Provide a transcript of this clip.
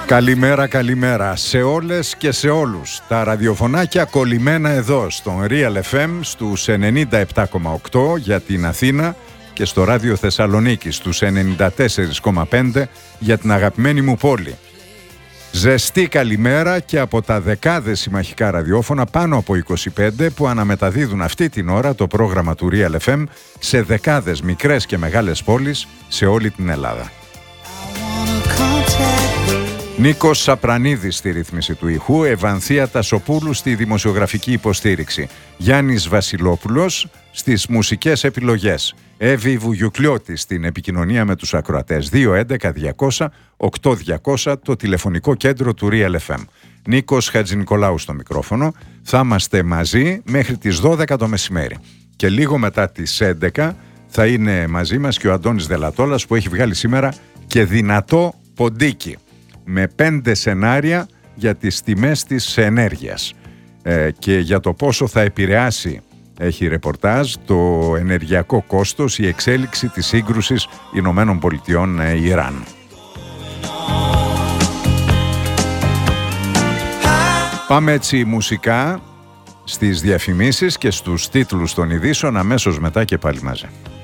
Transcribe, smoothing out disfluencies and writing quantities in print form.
Καλημέρα, καλημέρα σε όλες και σε όλους. Τα ραδιοφωνάκια κολλημένα εδώ στον Real FM στους 97,8 για την Αθήνα και στο Ράδιο Θεσσαλονίκη στους 94,5 για την αγαπημένη μου πόλη. Ζεστή καλημέρα και από τα δεκάδες συμμαχικά ραδιόφωνα, πάνω από 25, που αναμεταδίδουν αυτή την ώρα το πρόγραμμα του Real FM σε δεκάδες μικρές και μεγάλες πόλεις σε όλη την Ελλάδα. Νίκος Σαπρανίδης στη ρύθμιση του ήχου, Ευανθία Τασοπούλου στη δημοσιογραφική υποστήριξη, Γιάννης Βασιλόπουλος στις μουσικές επιλογές, Εύη Βουγιουκλιώτη στην επικοινωνία με τους ακροατές, 211-200-8200 το τηλεφωνικό κέντρο του Real FM. Νίκος Χατζηνικολάου στο μικρόφωνο. Θα είμαστε μαζί μέχρι τις 12 το μεσημέρι. Και λίγο μετά τις 11 θα είναι μαζί μας και ο Αντώνης Δελατόλας, που έχει βγάλει σήμερα και δυνατό ποντίκι με 5 σενάρια για τις τιμές της ενέργειας και για το πόσο θα επηρεάσει, έχει ρεπορτάζ, το ενεργειακό κόστος η εξέλιξη της σύγκρουσης Ηνωμένων Πολιτειών Ιράν. Πάμε έτσι μουσικά στις διαφημίσεις και στους τίτλους των ειδήσεων αμέσως μετά και πάλι μαζί.